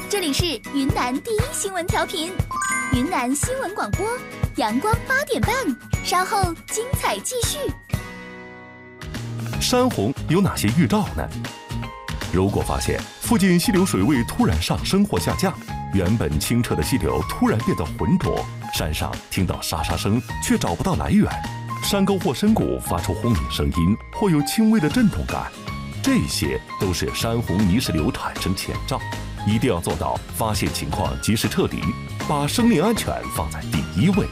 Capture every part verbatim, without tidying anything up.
这里是云南第一新闻调频，云南新闻广播，阳光八点半，稍后精彩继续。 山洪有哪些预兆呢？如果发现附近溪流水位突然上升或下降，原本清澈的溪流突然变得浑浊，山上听到沙沙声却找不到来源，山沟或深谷发出轰鸣声音，或有轻微的震动感，这些都是山洪泥石流产生前兆，一定要做到发现情况及时撤离，把生命安全放在第一位，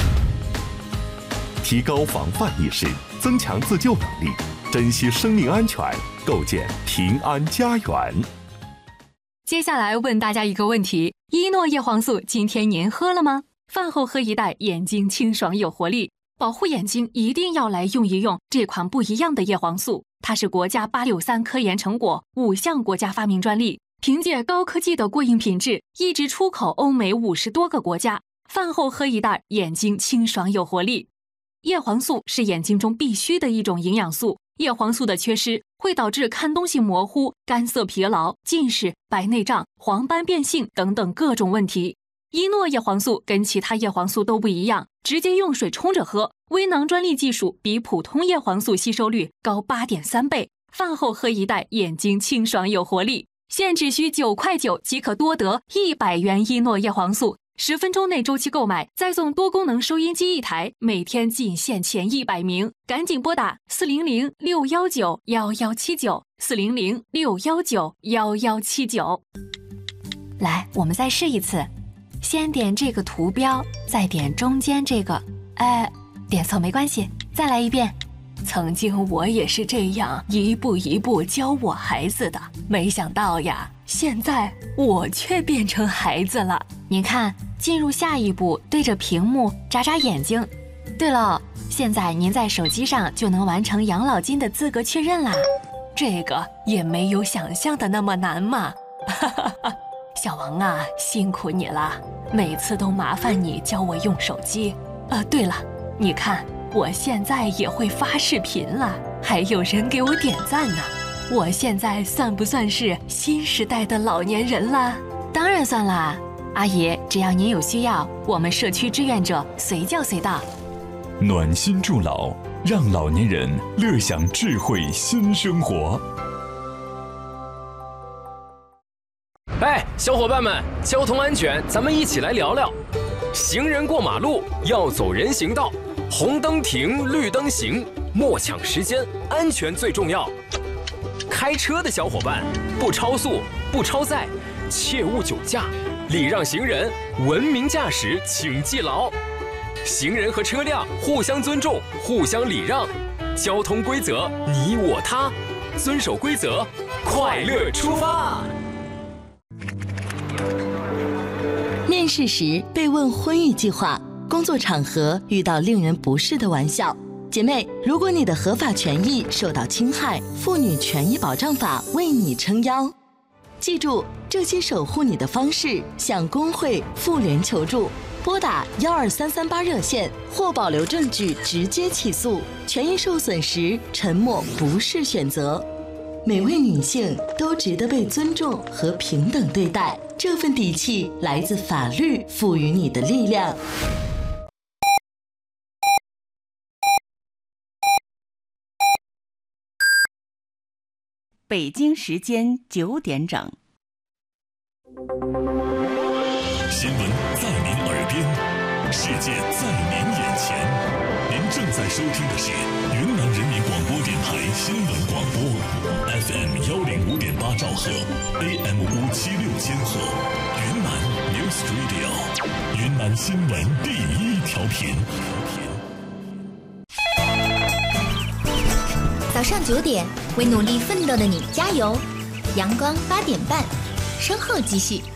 提高防范意识，增强自救能力，珍惜生命安全，构建平安家园。 接下来问大家一个问题：一诺叶黄素今天您喝了吗？饭后喝一袋，眼睛清爽有活力，保护眼睛一定要来用一用这款不一样的叶黄素。它是国家八六三科研成果，五项国家发明专利，凭借高科技的过硬品质，一直出口欧美五十多个国家。饭后喝一袋，眼睛清爽有活力。叶黄素是眼睛中必须的一种营养素，叶黄素的缺失会导致看东西模糊、干涩疲劳、近视、白内障、黄斑变性等等各种问题。一诺叶黄素跟其他叶黄素都不一样，直接用水冲着喝，微囊专利技术比普通叶黄素吸收率高 八点三 倍。饭后喝一袋，眼睛清爽有活力。现只需九块九即可多得一百元一诺叶黄素，十分钟内周期购买，再送多功能收音机一台，每天仅限前一百名，赶紧拨打四零零六一九一一七九 四零零六一九一一七九。来，我们再试一次，先点这个图标，再点中间这个，哎，点错没关系，再来一遍。曾经我也是这样一步一步教我孩子的，没想到呀，现在我却变成孩子了。您看，进入下一步，对着屏幕眨眨眼睛。对了，现在您在手机上就能完成养老金的资格确认啦。这个也没有想象的那么难嘛。小王啊，辛苦你了，每次都麻烦你教我用手机。呃，对了，你看我现在也会发视频了，还有人给我点赞呢。我现在算不算是新时代的老年人啦？当然算啦，阿姨，只要您有需要，我们社区志愿者随叫随到。 暖心助老，让老年人乐享智慧新生活。 哎，小伙伴们，交通安全，咱们一起来聊聊。行人过马路要走人行道，红灯停，绿灯行，莫抢时间，安全最重要。开车的小伙伴，不超速，不超载，切勿酒驾，礼让行人，文明驾驶，请记牢。行人和车辆互相尊重，互相礼让，交通规则你我他，遵守规则，快乐出发。 面试时被问婚育计划，工作场合遇到令人不适的玩笑。姐妹，如果你的合法权益受到侵害，妇女权益保障法为你撑腰。记住，这些守护你的方式，向工会、妇联求助，拨打幺二三三八热线或保留证据直接起诉。权益受损时，沉默不是选择。每位女性都值得被尊重和平等对待，这份底气来自法律赋予你的力量。 北京时间九点整。 新闻在您耳边，世界在您眼前。您正在收听的是云南人民广播电台新闻广播 ，F M 幺零五点八兆赫 ，A M 五七六千赫，云南 News Radio， 云南新闻第一调频。 早上九点，为努力奋斗的你加油！阳光八点半，稍后继续。